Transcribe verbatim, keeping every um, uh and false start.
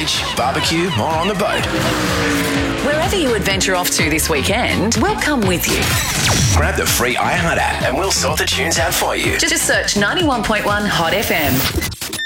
beach, barbecue, or on the boat. Wherever you adventure off to this weekend, we'll come with you. Grab the free iHeart app and we'll sort the tunes out for you. Just search ninety-one point one Hot F M.